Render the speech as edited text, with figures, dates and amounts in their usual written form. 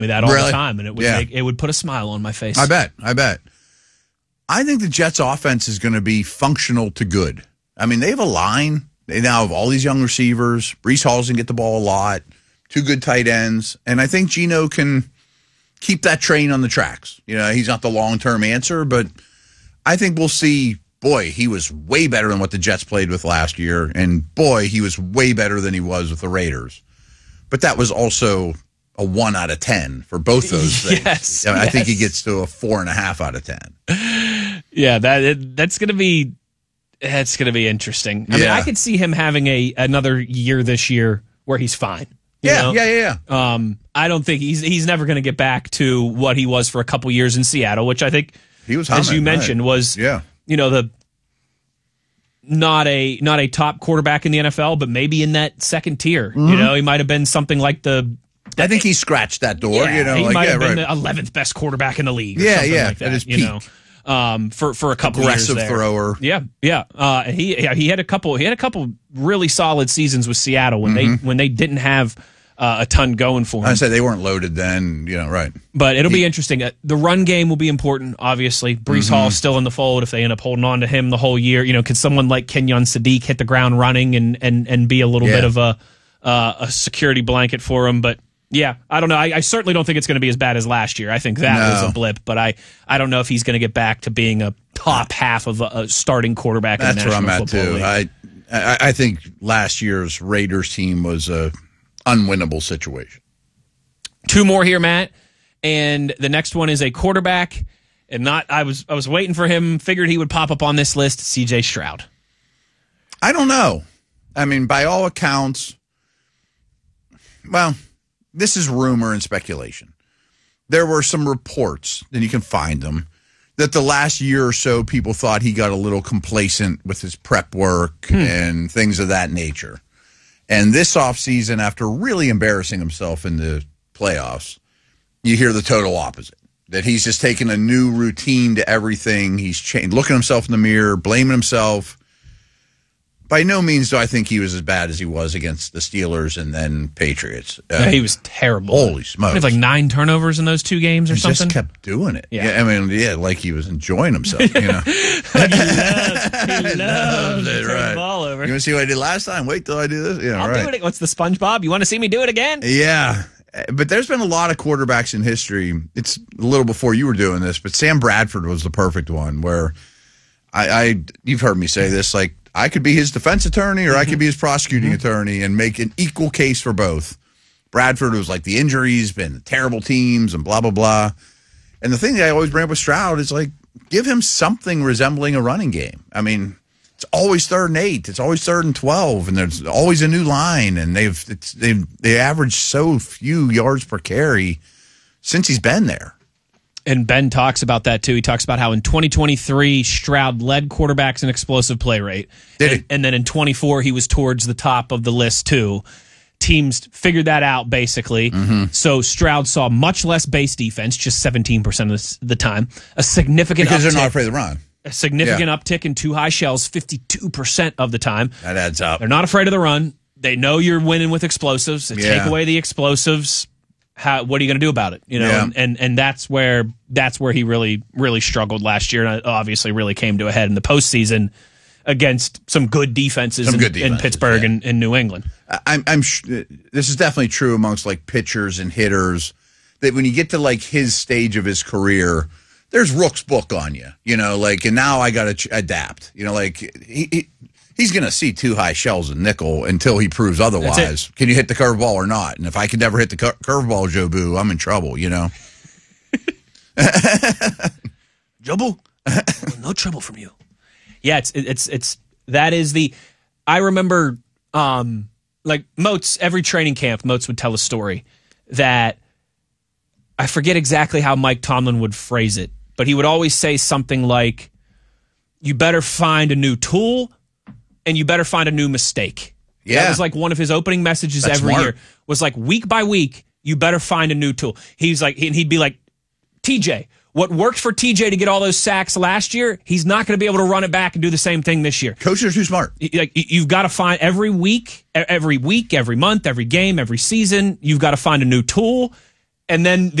me that all Really? the time, and it would put a smile on my face. I bet. I think the Jets' offense is going to be functional to good. I mean, they have a line. They now have all these young receivers. Breece Hall's going to get the ball a lot. 2 good tight ends. And I think Geno can keep that train on the tracks. You know, he's not the long-term answer, but I think we'll see, boy, he was way better than what the Jets played with last year. And, boy, he was way better than he was with the Raiders. But that was also a 1 out of 10 for both those things. Yes, I think he gets to a 4.5 out of 10. Yeah, that's going to be interesting. I mean, I could see him having another year this year where he's fine. Yeah. I don't think he's never going to get back to what he was for a couple years in Seattle, which I think he was, as you mentioned, was the not a top quarterback in the NFL, but maybe in that second tier. Mm-hmm. You know, he might have been something like I think he scratched that door. Yeah, he might have been the 11th best quarterback in the league. Or something like that, at his peak. For a couple aggressive years there. thrower. Yeah. He had a couple really solid seasons with Seattle when they didn't have a ton going for him. I said they weren't loaded then, right. But it'll be interesting. The run game will be important, obviously. Breece Hall still in the fold if they end up holding on to him the whole year. You know, could someone like Kenyon Sadiq hit the ground running and be a little bit of a security blanket for him? But yeah, I don't know. I certainly don't think it's going to be as bad as last year. I think that was a blip, but I don't know if he's going to get back to being a top half of a starting quarterback in the National Football League. That's where I'm at, too. I think last year's Raiders team was a unwinnable situation. 2 more here, Matt, and the next one is a quarterback, and I was waiting for him, figured he would pop up on this list, C.J. Stroud. I don't know. I mean, by all accounts, well, this is rumor and speculation. There were some reports, and you can find them, that the last year or so people thought he got a little complacent with his prep work and things of that nature. And this offseason, after really embarrassing himself in the playoffs, you hear the total opposite. That he's just taken a new routine to everything. He's looking himself in the mirror, blaming himself. By no means do I think he was as bad as he was against the Steelers and then Patriots. He was terrible. Holy smokes. He had like 9 turnovers in those 2 games or something. He just kept doing it. Yeah. Like he was enjoying himself. He loves to turn the ball over. You want to see what I did last time? Wait till I do this. Yeah, I'll do it. What's the SpongeBob? You want to see me do it again? Yeah. But there's been a lot of quarterbacks in history. It's a little before you were doing this, but Sam Bradford was the perfect one where you've heard me say this, like, I could be his defense attorney or I could be his prosecuting attorney and make an equal case for both. Bradford was like the injuries, been terrible teams and blah, blah, blah. And the thing that I always bring up with Stroud is like, give him something resembling a running game. I mean, it's always 3rd and 8. It's always 3rd and 12. And there's always a new line. And they average so few yards per carry since he's been there. And Ben talks about that, too. He talks about how in 2023, Stroud led quarterbacks in explosive play rate. And then in 24, he was towards the top of the list, too. Teams figured that out, basically. So Stroud saw much less base defense, just 17% of the time. A significant because uptick, they're not afraid to run. A significant uptick in 2 high shells, 52% of the time. That adds up. They're not afraid of the run. They know you're winning with explosives. They take away the explosives. What are you going to do about it? You know, and that's where he really struggled last year, and obviously really came to a head in the postseason against some good defenses in Pittsburgh and New England. I'm this is definitely true amongst like pitchers and hitters that when you get to like his stage of his career, there's Rook's book on you, like, and now I got to adapt, like he's going to see 2 high shells in nickel until he proves otherwise. Can you hit the curveball or not? And if I could never hit the curveball, Jobu, I'm in trouble, Jobu, no trouble from you. Yeah, that is the. I remember, like Moats, every training camp, Moats would tell a story that I forget exactly how Mike Tomlin would phrase it, but he would always say something like, "You better find a new tool." And you better find a new mistake. Yeah. That was like one of his opening messages every year. Was like week by week, you better find a new tool. He'd be like, TJ, what worked for TJ to get all those sacks last year, he's not going to be able to run it back and do the same thing this year. Coaches are too smart. Like you've got to find every week, every month, every game, every season, you've got to find a new tool. And then